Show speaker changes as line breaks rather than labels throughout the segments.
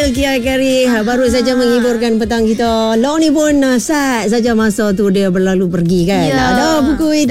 Kia Kari baru saja menghiburkan petang kita. Long ni pun sat saja masa tu dia berlalu pergi kan. Ada pukul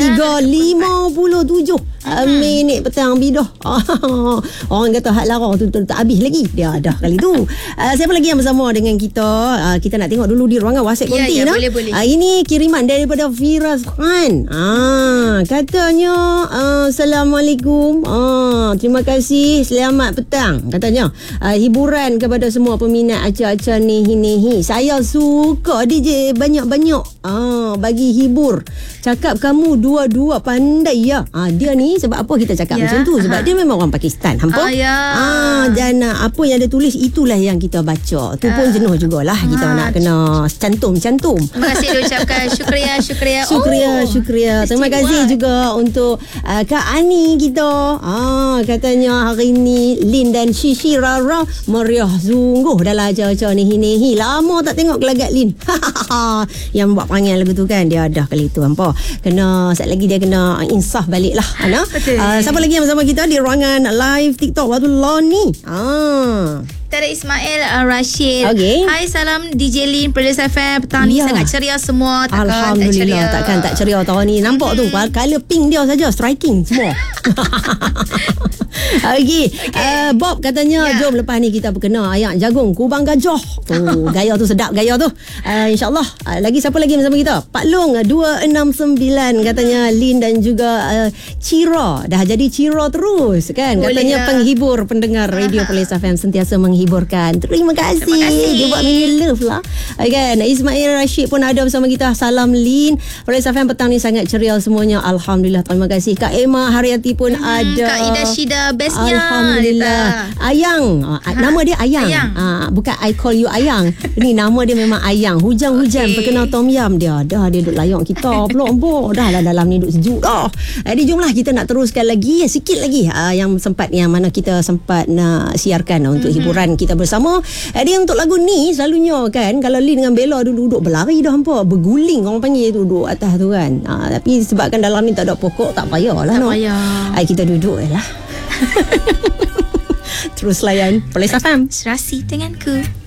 3:57 minit petang bidah. Orang kata hak larang tu tak habis lagi. Dia dah kali tu. Siapa lagi yang bersama dengan kita? Kita nak tengok dulu di ruangan WhatsApp konti.
Boleh.
Ini kiriman daripada Firaz Khan. Katanya Assalamualaikum. Terima kasih. Selamat petang. Katanya hiburan kepada semua peminat acah-acah Nihi. Saya suka DJ banyak-banyak bagi hibur. Cakap kamu dua-dua pandai ya. Dia ni sebab apa kita cakap macam tu? Sebab dia memang orang Pakistan. Hampa? Dan apa yang dia tulis itulah yang kita baca. Tu pun jenuh jugalah kita nak kena cantum.
Terima kasih diucapkan. Syukria. Terima kasih juga untuk Kak Ani kita. Katanya hari ni Lin dan Shishi Rara meriah sungguh dalam acara-acara Nihi. Lama tak tengok gelagat Lin. Yang buat panggil lagu tu kan, dia dah kali tu hampa. Kena sat lagi dia kena insaf balik lah. Siapa lagi yang bersama kita di ruangan live TikTok waktu ni? Kita ada Ismail Rashid. Hai, salam DJ Lin, Producer FM. Petang ni sangat ceria semua.
Alhamdulillah, takkan tak ceria tahun ni. Nampak tu, color pink dia saja striking semua. Bob katanya jom lepas ni kita berkena ayam jagung kubang gajah. Gaya tu sedap gaya tu. InsyaAllah. Lagi siapa lagi bersama kita? Pak Long 269 katanya Lin dan juga Cira. Dah jadi Cira terus kan. Katanya penghibur pendengar Radio Police FM sentiasa menghiburkan. Terima kasih. Dia buat mini love lah kan. Ismail Rashid pun ada bersama kita. Salam Lin, Police FM petang ni sangat ceria semuanya. Alhamdulillah, terima kasih. Kak Emma Haryati pun ada.
Kak Ida Shida bestnya.
Alhamdulillah. Ayang, nama dia Ayang. Bukan I call you Ayang. Ini nama dia memang Ayang. Hujan-hujan perkenal Tom Yam dia. Dah dia duduk layak kita pula. Dah lah dalam ni duduk sejuk dah. Jadi jomlah kita nak teruskan lagi sikit lagi yang mana kita sempat nak siarkan untuk hiburan kita bersama. Jadi untuk lagu ni selalunya kan, kalau Lin dengan Bella dulu duduk berlari dah hampa, berguling orang panggil tu, duduk atas tu kan. Tapi sebabkan dalam ni tak ada pokok, tak payahlah. Tak payah. Kita duduk je lah. Terus layan Police FM.
Serasi denganku.